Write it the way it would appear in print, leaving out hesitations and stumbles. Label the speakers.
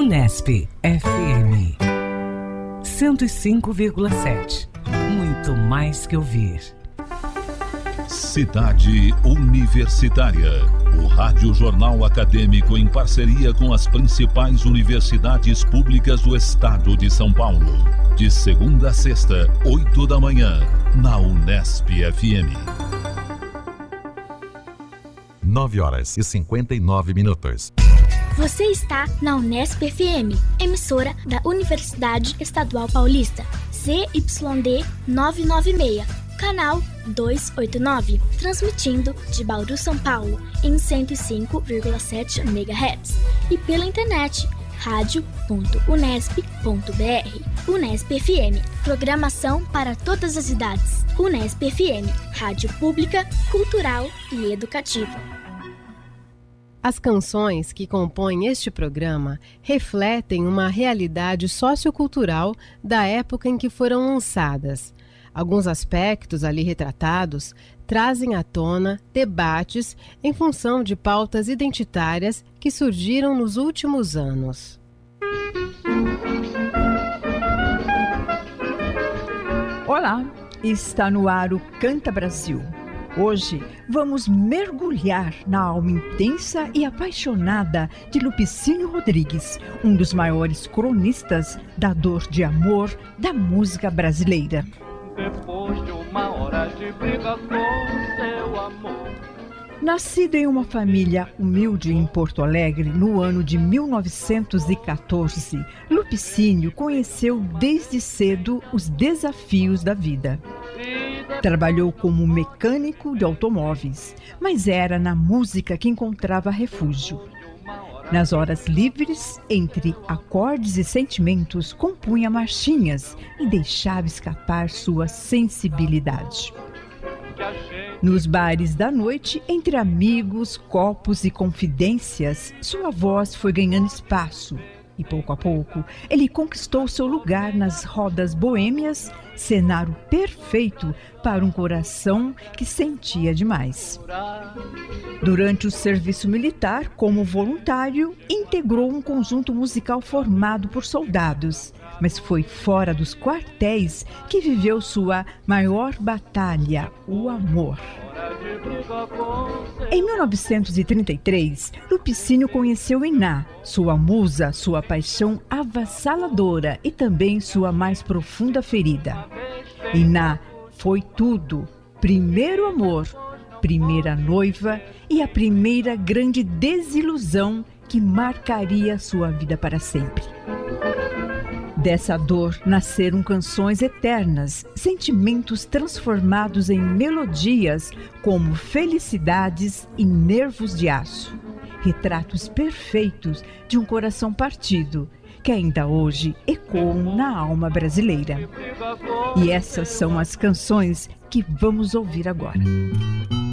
Speaker 1: Unesp FM 105,7. Muito mais que ouvir.
Speaker 2: Cidade Universitária. O Rádio Jornal Acadêmico em parceria com as principais universidades públicas do estado de São Paulo. De segunda a sexta, 8 da manhã, na Unesp FM.
Speaker 3: 9h59.
Speaker 4: Você está na Unesp FM, emissora da Universidade Estadual Paulista, ZYD 996, canal 289, transmitindo de Bauru, São Paulo, em 105,7 MHz e pela internet, radio.unesp.br. Unesp FM, programação para todas as idades. Unesp FM, rádio pública, cultural e educativa.
Speaker 5: As canções que compõem este programa refletem uma realidade sociocultural da época em que foram lançadas. Alguns aspectos ali retratados trazem à tona debates em função de pautas identitárias que surgiram nos últimos anos.
Speaker 6: Olá, está no ar o Canta Brasil. Hoje vamos mergulhar na alma intensa e apaixonada de Lupicínio Rodrigues, um dos maiores cronistas da dor de amor da música brasileira.
Speaker 7: Depois de uma hora de briga com seu amor.
Speaker 6: Nascido em uma família humilde em Porto Alegre no ano de 1914, Lupicínio conheceu desde cedo os desafios da vida. Trabalhou como mecânico de automóveis, mas era na música que encontrava refúgio. Nas horas livres, entre acordes e sentimentos, compunha marchinhas e deixava escapar sua sensibilidade. Nos bares da noite, entre amigos, copos e confidências, sua voz foi ganhando espaço. E pouco a pouco, ele conquistou seu lugar nas rodas boêmias, cenário perfeito para um coração que sentia demais. Durante o serviço militar, como voluntário, integrou um conjunto musical formado por soldados, mas foi fora dos quartéis que viveu sua maior batalha, o amor. Em 1933, Lupicínio conheceu Iná, sua musa, sua paixão avassaladora e também sua mais profunda ferida. Iná foi tudo: primeiro amor, primeira noiva e a primeira grande desilusão que marcaria sua vida para sempre. Dessa dor nasceram canções eternas, sentimentos transformados em melodias como Felicidades e Nervos de Aço. Retratos perfeitos de um coração partido, que ainda hoje ecoam na alma brasileira. E essas são as canções que vamos ouvir agora.